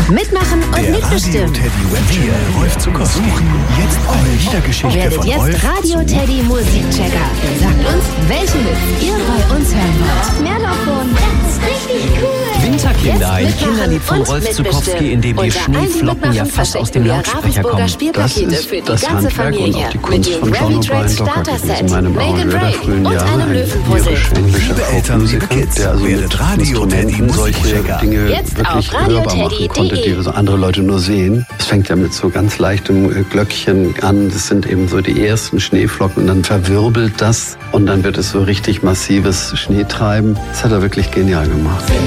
Mitmachen und Der mitbestimmen. Radio Teddy Webchannel Rolf Zuckowski. Jetzt eure Liedergeschichte Werdet von jetzt Rolf Radio Teddy Musikchecker. Sagt uns, welche Hits ihr bei uns hören wollt. Mehr davon. Das ist richtig cool. Winterkinder, ein Jetzt Kinderlied von mitmachen Rolf und Zukowski, in dem die mitbestimmen. Schneeflocken ja fast aus dem Lautsprecher kommen. Das Spielpakete für die das ganze Handwerk und Familie. auch die Mit Kunst dem von John Grammy O'Brien Tracks Docker Starter gewesen, Set, meine Make and Bauern der Break frühen und Jahre. einem Löwenpuzzle. Liebe Eltern, liebe Kids, der also werdet mit Radio Teddy Instrumenten solche Musikchecker. Dinge Jetzt wirklich auf hörbar machen konnte, die so andere Leute nur sehen. Es fängt ja mit so ganz leichtem Glöckchen an. Das sind eben so die ersten Schneeflocken und dann verwirbelt das und dann wird es so richtig massives Schneetreiben. Das hat er wirklich genial gemacht.